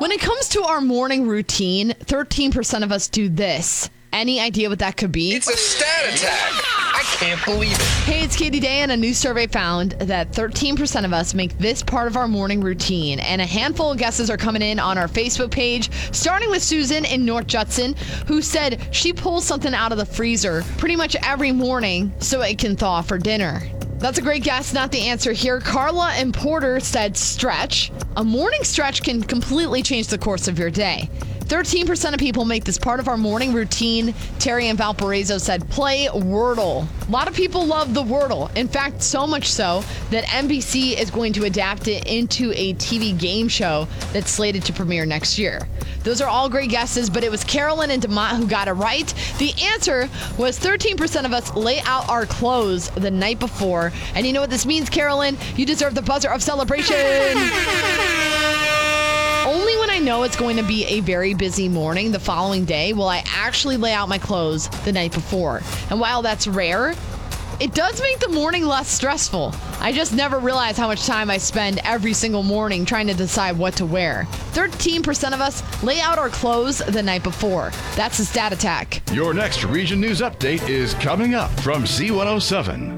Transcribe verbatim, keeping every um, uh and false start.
When it comes to our morning routine, thirteen percent of us do this. Any idea what that could be? It's a stat attack. I can't believe it. Hey, it's Katie Day, and a new survey found that thirteen percent of us make this part of our morning routine. And a handful of guesses are coming in on our Facebook page, starting with Susan in North Judson, who said she pulls something out of the freezer pretty much every morning so it can thaw for dinner. That's a great guess, not the answer here. Carla and Porter said stretch. A morning stretch can completely change the course of your day. thirteen percent of people make this part of our morning routine. Terry in Valparaiso said play Wordle. A lot of people love the Wordle. In fact, so much so that N B C is going to adapt it into a T V game show that's slated to premiere next year. Those are all great guesses, but it was Carolyn and DeMont who got it right. The answer was thirteen percent of us lay out our clothes the night before. And you know what this means, Carolyn? You deserve the buzzer of celebration. Only when I know it's going to be a very busy morning the following day will I actually lay out my clothes the night before. And while that's rare, it does make the morning less stressful. I just never realize how much time I spend every single morning trying to decide what to wear. thirteen percent of us lay out our clothes the night before. That's a stat attack. Your next Region News Update is coming up from Z one oh seven.